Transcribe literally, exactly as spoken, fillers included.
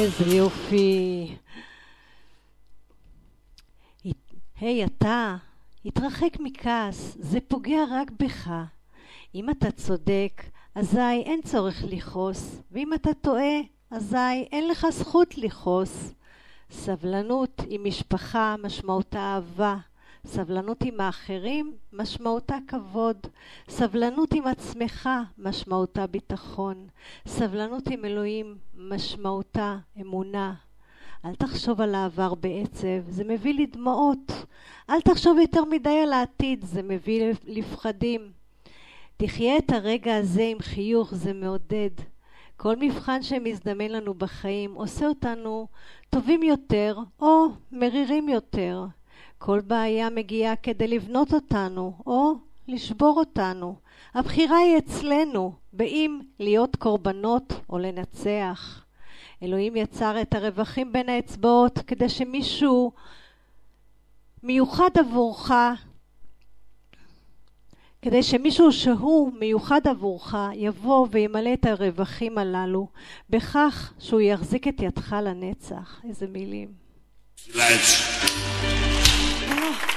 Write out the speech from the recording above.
איזה יופי. היי, אתה, התרחק מכעס, זה פוגע רק בך. אם אתה צודק, אזי אין צורך לכעוס, ואם אתה טועה, אזי אין לך זכות לכעוס. סבלנות עם משפחה משמעותה אהבה, סבלנות עם האחרים משמעותה כבוד, סבלנות עם עצמך משמעותה ביטחון, סבלנות עם אלוהים משמעותה אמונה. אל תחשוב על העבר בעצב, זה מביא לדמעות. אל תחשוב יותר מדי על העתיד, זה מביא לפחדים. תחיה את הרגע הזה עם חיוך, זה מעודד. כל מבחן שמזדמן לנו בחיים עושה אותנו טובים יותר או מרירים יותר. כל בעיה מגיעה כדי לבנות אותנו או לשבור אותנו. הבחירה היא אצלנו, באם להיות קורבנות או לנצח. אלוהים יצר את הרווחים בין האצבעות כדי שמישהו מיוחד עבורך, כדי שמישהו שהוא מיוחד עבורך יבוא וימלא את הרווחים הללו בכך שהוא יחזיק את ידך לנצח. איזה מילים. Let's.